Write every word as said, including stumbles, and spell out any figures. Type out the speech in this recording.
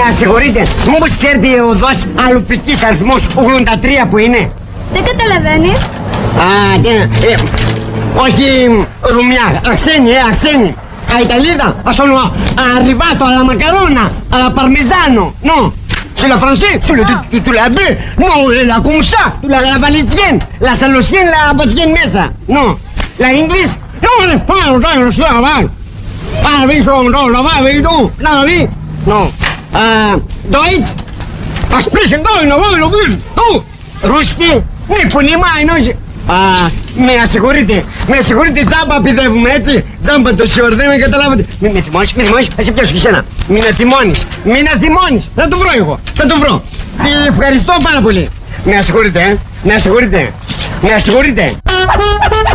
συγχωρείτε, μήπως ξέρετε ο οδός αλουπικής αριθμός ογδόντα τρία που είναι? Δεν καταλαβαίνει. Α, τι είναι, ε, όχι ρουμιά, αξένη, ε, αξένη. A Italida, sono arrivato alla macarona, alla parmesano, no? C'est la français, c'est le, tu, tu l'as bu, non, la comme ça, tu la, la valisienne, la salosienne, la basienne mesa, non? La English, non, le parlo, dai, non si va, vai. Ah, vi sono, no, la vai, vedi tu, la vi? No. Uh, Deutsch, a sprechen Deutsch, no, vai, lo will, tu, Ruski, ne понимай, no, Α, με ασυγχωρείτε, με ασυγχωρείτε, τζάμπα πηδεύουμε, έτσι. Τζάμπα το σιωρ, δεν με καταλάβατε. Μην με θυμώνεις, μην θυμώνεις, θα σε πιάσω και εσένα. Μην με θυμώνεις, μην με θυμώνεις. Θα το βρω εγώ, θα το βρω. Και ευχαριστώ πάρα πολύ. Με ασυγχωρείτε, ε, με ασυγχωρείτε, με ασυγχωρείτε.